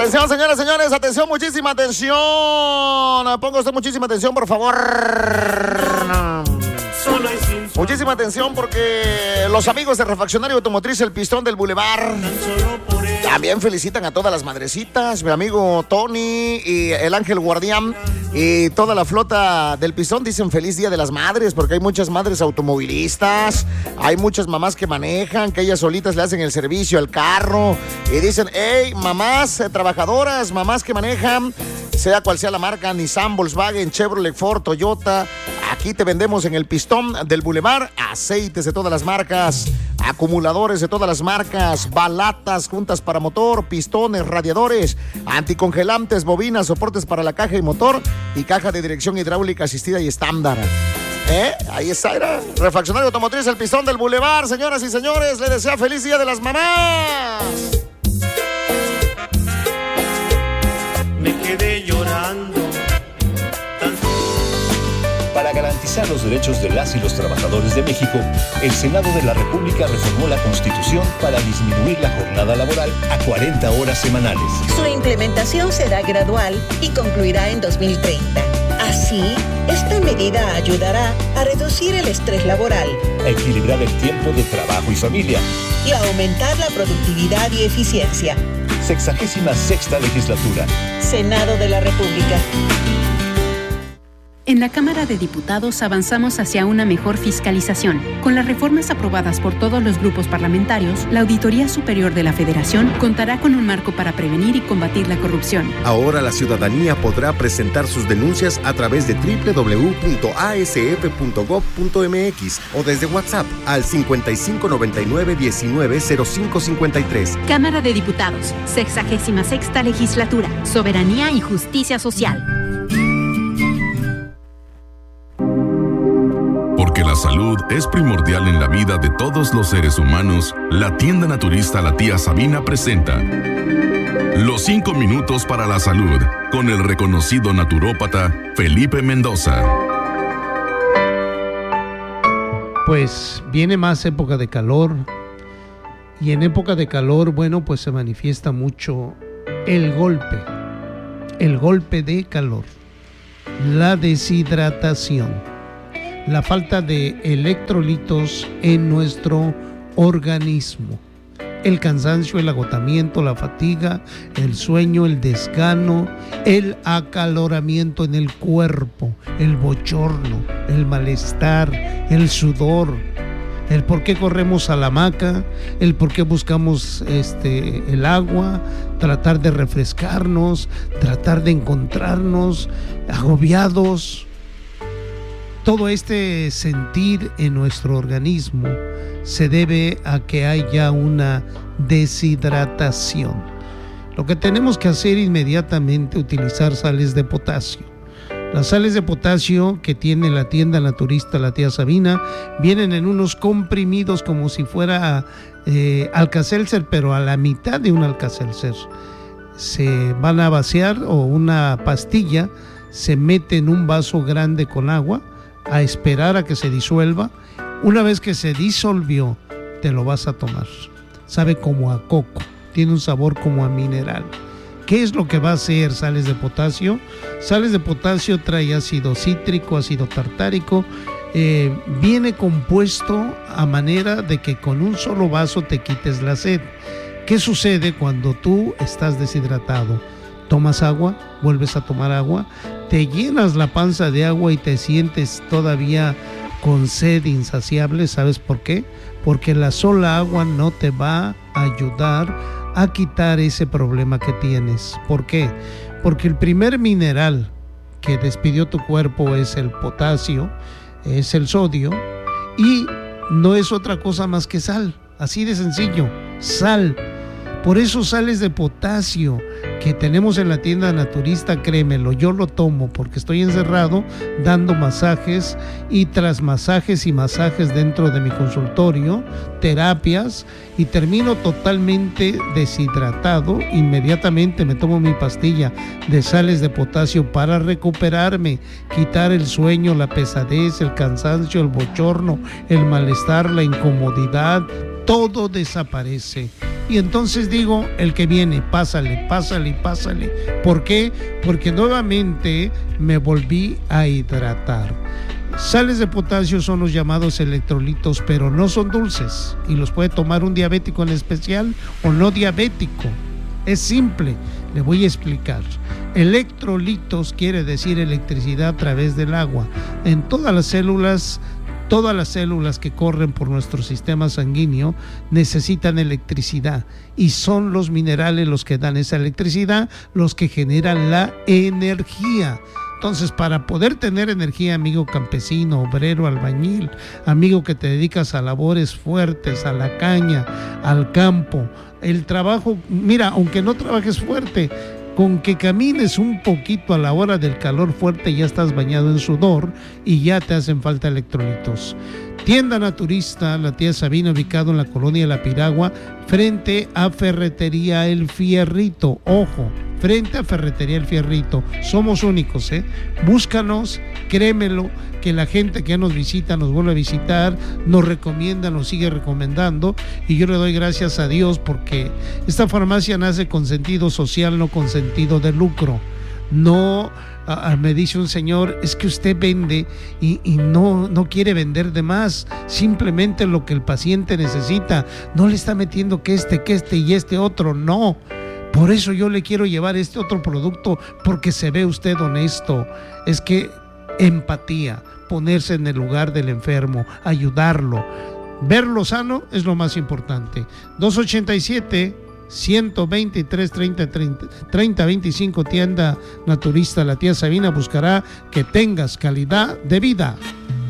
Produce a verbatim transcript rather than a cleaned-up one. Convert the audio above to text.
Atención, señoras, señores, atención, muchísima atención. Ponga usted muchísima atención, por favor. Muchísima atención porque los amigos de Refaccionario Automotriz El Pistón del Boulevard también felicitan a todas las madrecitas, mi amigo Tony y el Ángel Guardián y toda la flota del Pistón dicen feliz Día de las Madres porque hay muchas madres automovilistas, hay muchas mamás que manejan, que ellas solitas le hacen el servicio al carro y dicen, hey, mamás eh, trabajadoras, mamás que manejan, sea cual sea la marca, Nissan, Volkswagen, Chevrolet, Ford, Toyota, aquí te vendemos en El Pistón del Boulevard aceites de todas las marcas, acumuladores de todas las marcas, balatas, juntas para motor, pistones, radiadores, anticongelantes, bobinas, soportes para la caja y motor y caja de dirección hidráulica asistida y estándar. ¿Eh? Ahí está, era Refaccionario Automotriz El Pistón del Boulevard, señoras y señores, le desea feliz Día de las Mamás. Me quedé llorando. Para garantizar los derechos de las y los trabajadores de México, el Senado de la República reformó la Constitución para disminuir la jornada laboral a cuarenta horas semanales. Su implementación será gradual y concluirá en dos mil treinta. Así, esta medida ayudará a reducir el estrés laboral, a equilibrar el tiempo de trabajo y familia y a aumentar la productividad y eficiencia. Sexagésima sexta legislatura. Senado de la República. En la Cámara de Diputados avanzamos hacia una mejor fiscalización. Con las reformas aprobadas por todos los grupos parlamentarios, la Auditoría Superior de la Federación contará con un marco para prevenir y combatir la corrupción. Ahora la ciudadanía podrá presentar sus denuncias a través de doble u doble u doble u punto a s f punto gob punto m x o desde WhatsApp al cincuenta y cinco noventa y nueve diecinueve cero cinco cincuenta y tres. Cámara de Diputados, sexagésima sexta legislatura, soberanía y justicia social. Porque la salud es primordial en la vida de todos los seres humanos, la tienda naturista La Tía Sabina presenta Los cinco minutos para la salud con el reconocido naturópata Felipe Mendoza. Pues viene más época de calor y en época de calor, bueno, pues se manifiesta mucho el golpe, el golpe de calor, la deshidratación, la falta de electrolitos en nuestro organismo, el cansancio, el agotamiento, la fatiga, el sueño, el desgano, el acaloramiento en el cuerpo, el bochorno, el malestar, el sudor, el por qué corremos a la hamaca, el por qué buscamos este, el agua, tratar de refrescarnos, tratar de encontrarnos agobiados. Todo este sentir en nuestro organismo se debe a que haya una deshidratación. Lo que tenemos que hacer inmediatamente es utilizar sales de potasio. Las sales de potasio que tiene la tienda naturista La Tía Sabina vienen en unos comprimidos como si fuera eh, Alka-Seltzer, pero a la mitad de un Alka-Seltzer. Se van a vaciar o una pastilla se mete en un vaso grande con agua a esperar a que se disuelva. Una vez que se disolvió, te lo vas a tomar. Sabe como a coco, tiene un sabor como a mineral. ¿Qué es lo que va a hacer sales de potasio? Sales de potasio trae ácido cítrico, ácido tartárico, eh, viene compuesto a manera de que con un solo vaso te quites la sed. ¿Qué sucede cuando tú estás deshidratado? Tomas agua, vuelves a tomar agua, te llenas la panza de agua y te sientes todavía con sed insaciable. ¿Sabes por qué? Porque la sola agua no te va a ayudar a quitar ese problema que tienes. ¿Por qué? Porque el primer mineral que despidió tu cuerpo es el potasio, es el sodio, y no es otra cosa más que sal. Así de sencillo, sal. Por eso sales de potasio que tenemos en la tienda naturista, créemelo, yo lo tomo porque estoy encerrado dando masajes y tras masajes y masajes dentro de mi consultorio, terapias, y termino totalmente deshidratado. Inmediatamente me tomo mi pastilla de sales de potasio para recuperarme, quitar el sueño, la pesadez, el cansancio, el bochorno, el malestar, la incomodidad, todo desaparece. Y entonces digo, el que viene, pásale, pásale, pásale. ¿Por qué? Porque nuevamente me volví a hidratar. Sales de potasio son los llamados electrolitos, pero no son dulces y los puede tomar un diabético en especial o no diabético. Es simple, le voy a explicar. Electrolitos quiere decir electricidad a través del agua. En todas las células, todas las células que corren por nuestro sistema sanguíneo necesitan electricidad y son los minerales los que dan esa electricidad, los que generan la energía. Entonces, para poder tener energía, amigo campesino, obrero, albañil, amigo que te dedicas a labores fuertes, a la caña, al campo, el trabajo, mira, aunque no trabajes fuerte, con que camines un poquito a la hora del calor fuerte ya estás bañado en sudor y ya te hacen falta electrolitos. Tienda Naturista, la tía Sabina, ubicado en la colonia La Piragua, frente a Ferretería El Fierrito. Ojo, frente a Ferretería El Fierrito. Somos únicos, ¿eh? Búscanos, créemelo, que la gente que nos visita nos vuelve a visitar, nos recomienda, nos sigue recomendando, y yo le doy gracias a Dios porque esta farmacia nace con sentido social, no con sentido de lucro. No, a, a, me dice un señor, es que usted vende y, y no, no quiere vender de más, simplemente lo que el paciente necesita, no le está metiendo que este, que este y este otro, no. Por eso yo le quiero llevar este otro producto, porque se ve usted honesto. Es que empatía, ponerse en el lugar del enfermo, ayudarlo, verlo sano es lo más importante. dos ochenta y siete, ciento veintitrés, treinta, treinta, treinta, veinticinco, Tienda Naturista La Tía Sabina buscará que tengas calidad de vida.